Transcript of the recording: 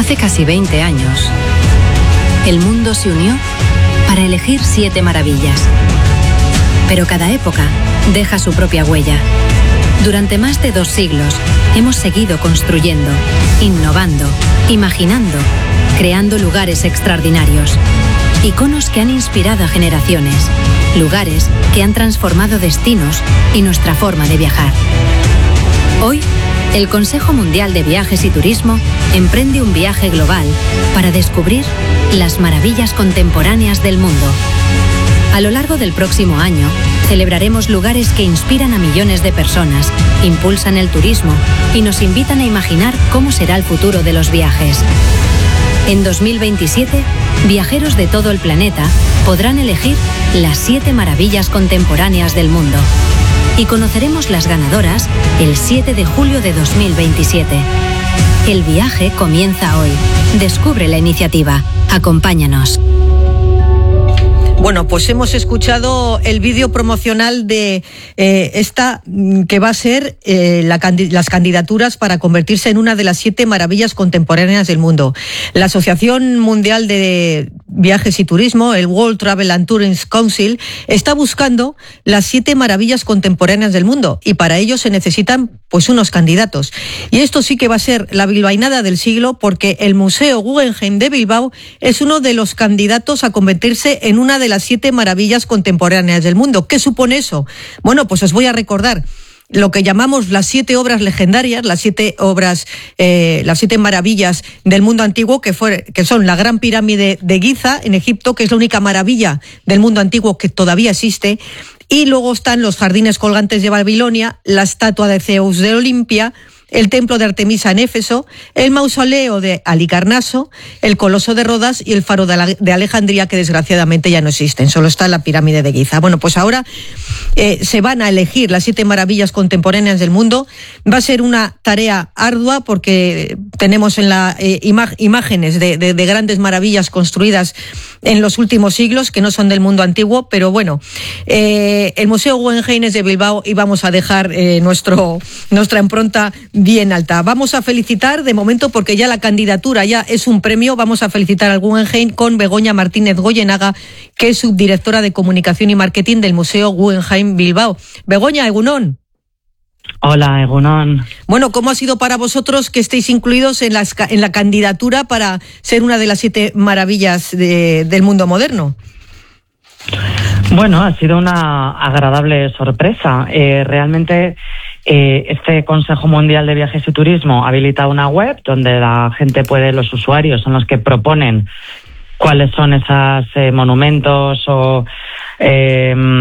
Hace casi 20 años, el mundo se unió para elegir 7 maravillas. Pero cada época deja su propia huella. Durante más de 2 siglos hemos seguido construyendo, innovando, imaginando, creando lugares extraordinarios. Iconos que han inspirado a generaciones. Lugares que han transformado destinos y nuestra forma de viajar. Hoy, el Consejo Mundial de Viajes y Turismo emprende un viaje global para descubrir las maravillas contemporáneas del mundo. A lo largo del próximo año, celebraremos lugares que inspiran a millones de personas, impulsan el turismo y nos invitan a imaginar cómo será el futuro de los viajes. En 2027, viajeros de todo el planeta podrán elegir las 7 maravillas contemporáneas del mundo. Y conoceremos las ganadoras el 7 de julio de 2027. El viaje comienza hoy. Descubre la iniciativa. Acompáñanos. Bueno, pues hemos escuchado el vídeo promocional de esta que va a ser las candidaturas para convertirse en una de las 7 maravillas contemporáneas del mundo. La Asociación Mundial de Viajes y Turismo, el World Travel and Tourism Council, está buscando las 7 maravillas contemporáneas del mundo y para ello se necesitan pues unos candidatos. Y esto sí que va a ser la bilbainada del siglo porque el Museo Guggenheim de Bilbao es uno de los candidatos a convertirse en una de las 7 maravillas contemporáneas del mundo. ¿Qué supone eso? Bueno, pues os voy a recordar lo que llamamos las 7 obras legendarias, las 7 obras, las 7 maravillas del mundo antiguo, que son la Gran Pirámide de Giza en Egipto, que es la única maravilla del mundo antiguo que todavía existe. Y luego están los jardines colgantes de Babilonia, la estatua de Zeus de Olimpia, el templo de Artemisa en Éfeso, el mausoleo de Halicarnaso, el coloso de Rodas y el faro de Alejandría, que desgraciadamente ya no existen, solo está la pirámide de Giza. Bueno, pues ahora se van a elegir las 7 maravillas contemporáneas del mundo. Va a ser una tarea ardua porque tenemos en la imágenes de grandes maravillas construidas en los últimos siglos que no son del mundo antiguo, pero bueno, el Museo Guggenheim es de Bilbao y vamos a dejar nuestra impronta bien alta. Vamos a felicitar, de momento, porque ya la candidatura ya es un premio, vamos a felicitar al Guggenheim con Begoña Martínez Goyenaga, que es subdirectora de Comunicación y Marketing del Museo Guggenheim Bilbao. Begoña, egunon. Hola, egunon. Bueno, ¿cómo ha sido para vosotros que estéis incluidos en la candidatura para ser una de las 7 maravillas del mundo moderno? Bueno, ha sido una agradable sorpresa. Realmente este Consejo Mundial de Viajes y Turismo ha habilitado una web donde la gente los usuarios son los que proponen cuáles son esos monumentos o